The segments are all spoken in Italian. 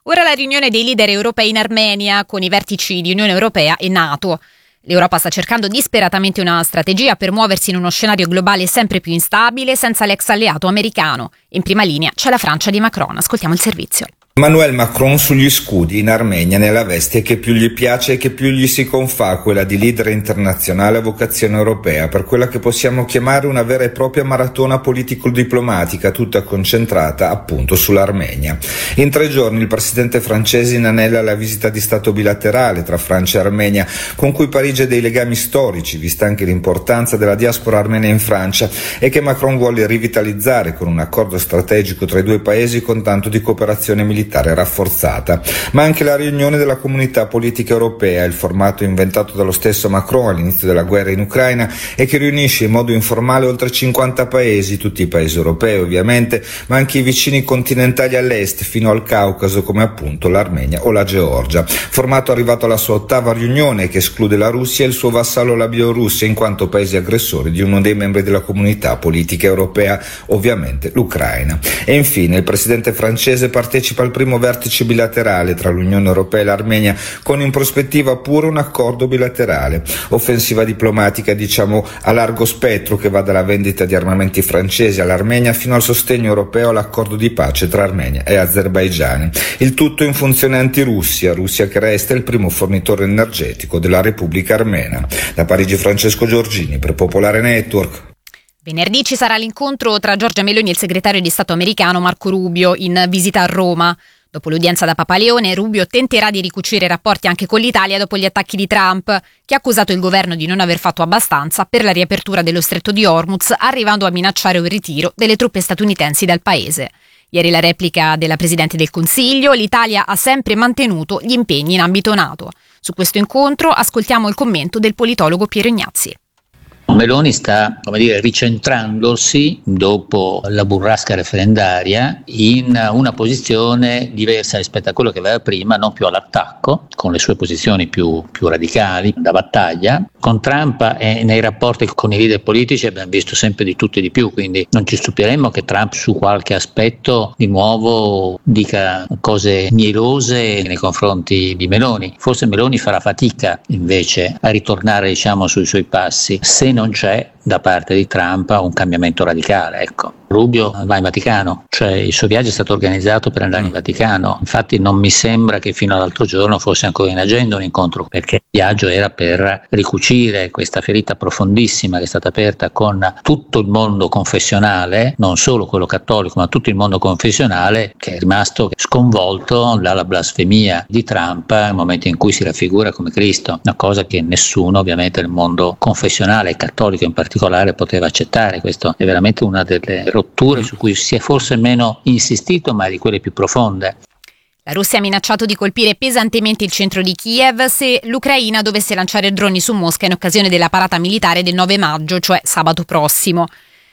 Ora la riunione dei leader europei in Armenia con i vertici di Unione Europea e NATO. L'Europa sta cercando disperatamente una strategia per muoversi in uno scenario globale sempre più instabile senza l'ex alleato americano. In prima linea c'è la Francia di Macron. Ascoltiamo il servizio. Emmanuel Macron sugli scudi in Armenia, nella veste che più gli piace e che più gli si confà, quella di leader internazionale a vocazione europea, per quella che possiamo chiamare una vera e propria maratona politico-diplomatica, tutta concentrata appunto sull'Armenia. In 3 giorni il presidente francese inanella la visita di Stato bilaterale tra Francia e Armenia, con cui Parigi ha dei legami storici, vista anche l'importanza della diaspora armena in Francia, e che Macron vuole rivitalizzare con un accordo strategico tra i due paesi con tanto di cooperazione militare rafforzata, ma anche la riunione della comunità politica europea, il formato inventato dallo stesso Macron all'inizio della guerra in Ucraina e che riunisce in modo informale oltre 50 paesi, tutti i paesi europei ovviamente, ma anche i vicini continentali all'est fino al Caucaso come appunto l'Armenia o la Georgia. Formato arrivato alla sua 8ª riunione che esclude la Russia e il suo vassallo la Bielorussia in quanto paesi aggressori di uno dei membri della comunità politica europea, ovviamente l'Ucraina. E infine il presidente francese partecipa al primo vertice bilaterale tra l'Unione Europea e l'Armenia con in prospettiva pure un accordo bilaterale. Offensiva diplomatica diciamo a largo spettro che va dalla vendita di armamenti francesi all'Armenia fino al sostegno europeo all'accordo di pace tra Armenia e Azerbaigian. Il tutto in funzione anti-Russia, Russia che resta il primo fornitore energetico della Repubblica Armena. Da Parigi Francesco Giorgini per Popolare Network. Venerdì ci sarà l'incontro tra Giorgia Meloni e il segretario di Stato americano Marco Rubio in visita a Roma. Dopo l'udienza da Papa Leone, Rubio tenterà di ricucire i rapporti anche con l'Italia dopo gli attacchi di Trump, che ha accusato il governo di non aver fatto abbastanza per la riapertura dello stretto di Hormuz, arrivando a minacciare un ritiro delle truppe statunitensi dal paese. Ieri la replica della Presidente del Consiglio: l'Italia ha sempre mantenuto gli impegni in ambito NATO. Su questo incontro ascoltiamo il commento del politologo Piero Ignazzi. Meloni sta, ricentrandosi dopo la burrasca referendaria in una posizione diversa rispetto a quello che aveva prima, non più all'attacco, con le sue posizioni più radicali, da battaglia. Con Trump e nei rapporti con i leader politici abbiamo visto sempre di tutto e di più, quindi non ci stupiremmo che Trump su qualche aspetto di nuovo dica cose mielose nei confronti di Meloni. Forse Meloni farà fatica invece a ritornare sui suoi passi se non c'è da parte di Trump un cambiamento radicale. Rubio va in Vaticano, il suo viaggio è stato organizzato per andare in Vaticano, infatti non mi sembra che fino all'altro giorno fosse ancora in agenda un incontro, perché il viaggio era per ricucire questa ferita profondissima che è stata aperta con tutto il mondo confessionale, non solo quello cattolico ma tutto il mondo confessionale, che è rimasto sconvolto dalla blasfemia di Trump nel momento in cui si raffigura come Cristo, una cosa che nessuno ovviamente nel mondo confessionale, cattolico in particolare, poteva accettare. Questo è veramente una delle rotture su cui si è forse meno insistito, ma di quelle più profonde. La Russia ha minacciato di colpire pesantemente il centro di Kiev se l'Ucraina dovesse lanciare droni su Mosca in occasione della parata militare del 9 maggio, cioè sabato prossimo.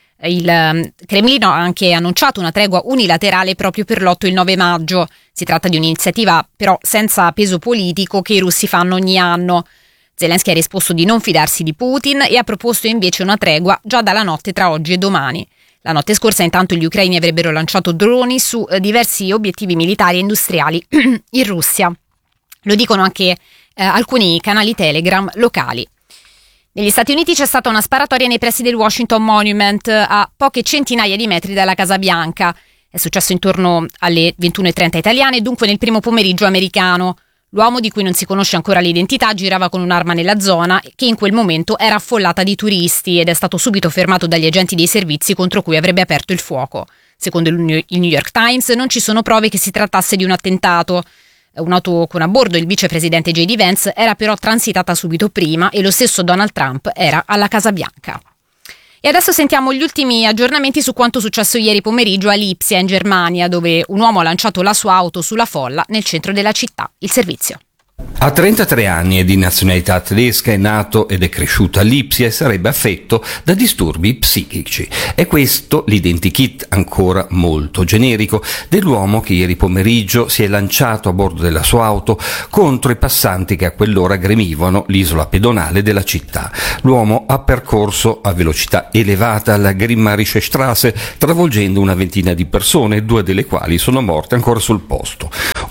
Il Cremlino ha anche annunciato una tregua unilaterale proprio per l'8 e il 9 maggio. Si tratta di un'iniziativa però senza peso politico che i russi fanno ogni anno. Zelensky ha risposto di non fidarsi di Putin e ha proposto invece una tregua già dalla notte tra oggi e domani. La notte scorsa intanto gli ucraini avrebbero lanciato droni su diversi obiettivi militari e industriali in Russia. Lo dicono anche alcuni canali Telegram locali. Negli Stati Uniti c'è stata una sparatoria nei pressi del Washington Monument a poche centinaia di metri dalla Casa Bianca. È successo intorno alle 21:30 italiane, dunque nel primo pomeriggio americano. L'uomo, di cui non si conosce ancora l'identità, girava con un'arma nella zona che in quel momento era affollata di turisti ed è stato subito fermato dagli agenti dei servizi contro cui avrebbe aperto il fuoco. Secondo il New York Times non ci sono prove che si trattasse di un attentato. Un'auto con a bordo il vicepresidente J.D. Vance era però transitata subito prima e lo stesso Donald Trump era alla Casa Bianca. E adesso sentiamo gli ultimi aggiornamenti su quanto successo ieri pomeriggio a Lipsia, in Germania, dove un uomo ha lanciato la sua auto sulla folla nel centro della città. Il servizio. Ha 33 anni, è di nazionalità tedesca, è nato ed è cresciuto a Lipsia e sarebbe affetto da disturbi psichici. È questo l'identikit ancora molto generico dell'uomo che ieri pomeriggio si è lanciato a bordo della sua auto contro i passanti che a quell'ora gremivano l'isola pedonale della città. L'uomo ha percorso a velocità elevata la Grimmarische Straße, travolgendo una ventina di persone, 2 delle quali sono morte ancora sul posto.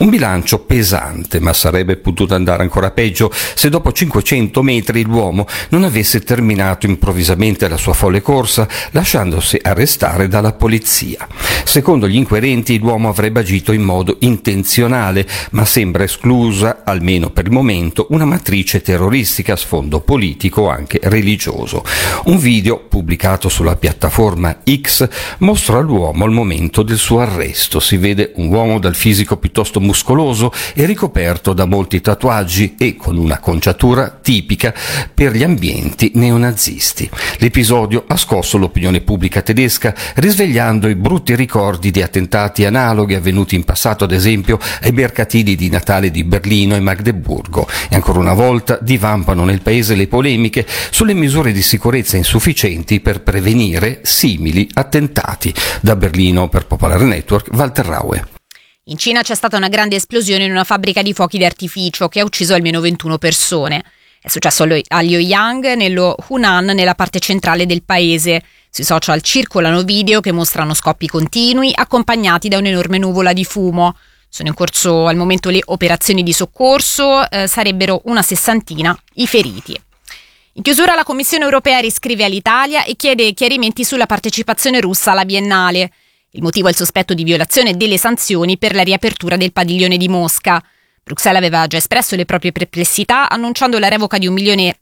Un bilancio pesante, ma sarebbe potuto andare ancora peggio se dopo 500 metri l'uomo non avesse terminato improvvisamente la sua folle corsa, lasciandosi arrestare dalla polizia. Secondo gli inquirenti l'uomo avrebbe agito in modo intenzionale, ma sembra esclusa, almeno per il momento, una matrice terroristica a sfondo politico o anche religioso. Un video pubblicato sulla piattaforma X mostra l'uomo al momento del suo arresto. Si vede un uomo dal fisico piuttosto muscoloso e ricoperto da molti tatuaggi e con una conciatura tipica per gli ambienti neonazisti. L'episodio ha scosso l'opinione pubblica tedesca, risvegliando i brutti ricordi di attentati analoghi avvenuti in passato, ad esempio ai mercatini di Natale di Berlino e Magdeburgo, e ancora una volta divampano nel paese le polemiche sulle misure di sicurezza insufficienti per prevenire simili attentati. Da Berlino per Popolare Network, Walter Raue. In Cina c'è stata una grande esplosione in una fabbrica di fuochi d'artificio che ha ucciso almeno 21 persone. È successo a Luoyang, nello Hunan, nella parte centrale del paese. Sui social circolano video che mostrano scoppi continui accompagnati da un'enorme nuvola di fumo. Sono in corso al momento le operazioni di soccorso, sarebbero una 60 i feriti. In chiusura la Commissione europea riscrive all'Italia e chiede chiarimenti sulla partecipazione russa alla Biennale. Il motivo è il sospetto di violazione delle sanzioni per la riapertura del padiglione di Mosca. Bruxelles aveva già espresso le proprie perplessità annunciando la revoca di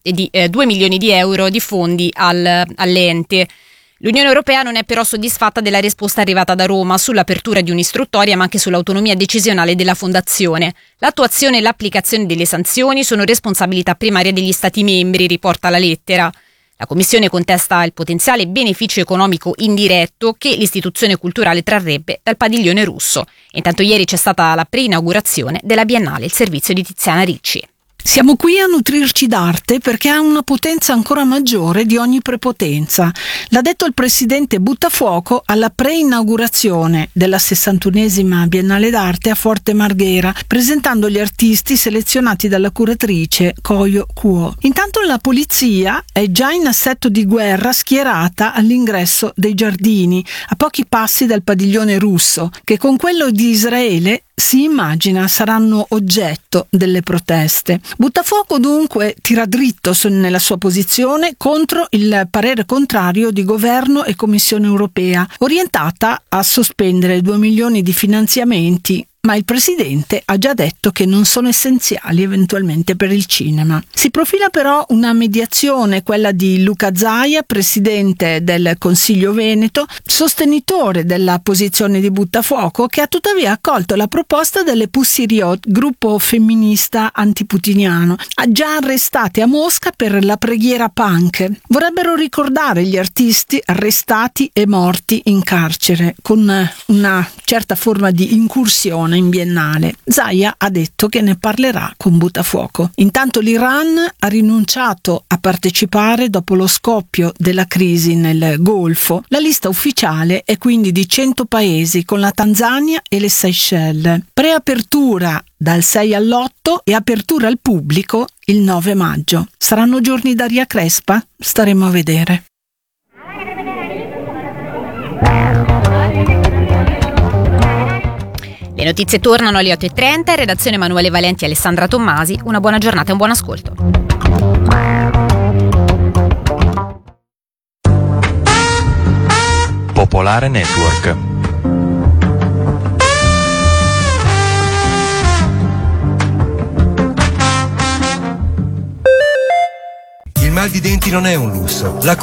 2 milioni di euro di fondi all'ente. L'Unione Europea non è però soddisfatta della risposta arrivata da Roma sull'apertura di un'istruttoria ma anche sull'autonomia decisionale della Fondazione. L'attuazione e l'applicazione delle sanzioni sono responsabilità primaria degli Stati membri, riporta la lettera. La Commissione contesta il potenziale beneficio economico indiretto che l'istituzione culturale trarrebbe dal padiglione russo. Intanto ieri c'è stata la preinaugurazione della Biennale, il servizio di Tiziana Ricci. Siamo qui a nutrirci d'arte perché ha una potenza ancora maggiore di ogni prepotenza. L'ha detto il presidente Buttafuoco alla preinaugurazione della 61esima Biennale d'Arte a Forte Marghera, presentando gli artisti selezionati dalla curatrice Koyo Kuo. Intanto la polizia è già in assetto di guerra schierata all'ingresso dei giardini, a pochi passi dal padiglione russo, che con quello di Israele si immagina saranno oggetto delle proteste. Buttafuoco dunque tira dritto nella sua posizione contro il parere contrario di governo e Commissione europea, orientata a sospendere 2 milioni di finanziamenti, ma il presidente ha già detto che non sono essenziali eventualmente per il cinema. Si profila però una mediazione, quella di Luca Zaia, presidente del Consiglio Veneto, sostenitore della posizione di Buttafuoco, che ha tuttavia accolto la proposta delle Pussy Riot, gruppo femminista antiputiniano, già arrestate a Mosca per la preghiera punk. Vorrebbero ricordare gli artisti arrestati e morti in carcere, con una certa forma di incursione in Biennale. Zaia ha detto che ne parlerà con Buttafuoco. Intanto l'Iran ha rinunciato a partecipare dopo lo scoppio della crisi nel Golfo. La lista ufficiale è quindi di 100 paesi, con la Tanzania e le Seychelles. Preapertura dal 6 all'8 e apertura al pubblico il 9 maggio. Saranno giorni d'aria crespa? Staremo a vedere. Le notizie tornano alle 8:30, in redazione Emanuele Valenti e Alessandra Tommasi. Una buona giornata e un buon ascolto. Popolare Network. Il mal di denti non è un lusso. La